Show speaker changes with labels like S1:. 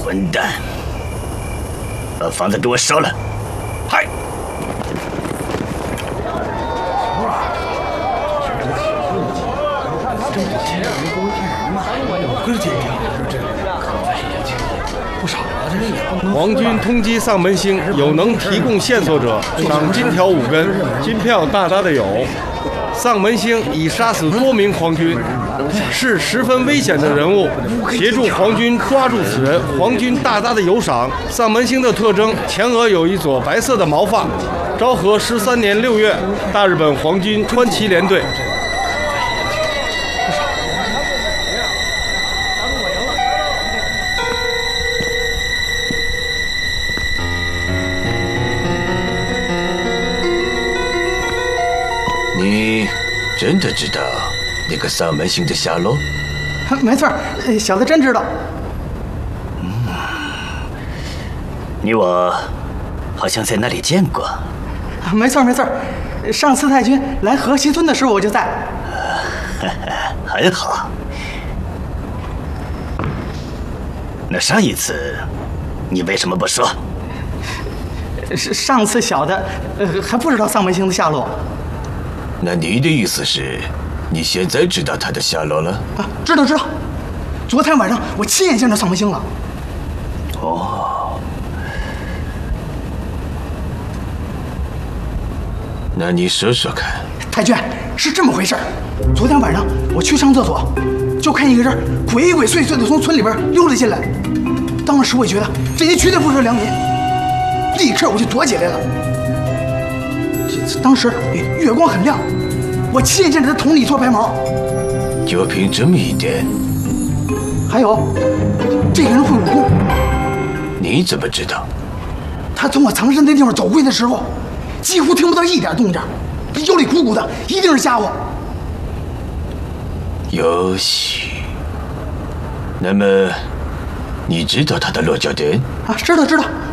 S1: 混蛋！把房子给我烧了！嗨！
S2: 皇军通缉丧门星，有能提供线索者，赏金条5根，金票大大的有。丧门星已杀死多名皇军，是十分危险的人物。协助皇军抓住此人，皇军大大的有赏。丧门星的特征：前额有一撮白色的毛发。昭和13年6月，大日本皇军川崎联队。
S1: 你真的知道那个丧门星的下落？
S3: 没错，小子真知道。
S1: 你我好像在那里见过。
S3: 没错，上次太君来河西村的时候我就在。
S1: 很好。那上一次你为什么不说？
S3: 上次小的还不知道丧门星的下落。
S1: 那你的意思是，你现在知道他的下落了？
S3: 啊，知道。昨天晚上我亲眼见着丧门星了。
S1: 哦，那你说说看。
S3: 太君，是这么回事。昨天晚上我去上厕所，就看一个人鬼鬼祟祟的从村里边溜了进来。当时我觉得这人绝对不是良民，立刻我就躲起来了。当时月光很亮，我亲眼见着他头里一撮白毛。
S1: 就凭这么一点？
S3: 还有，这个人会武功。
S1: 你怎么知道？
S3: 他从我藏身的地方走过去的时候，几乎听不到一点动静，腰里鼓鼓的，一定是家伙。
S1: 游戏。那么，你知道他的落脚点？
S3: 啊，知道。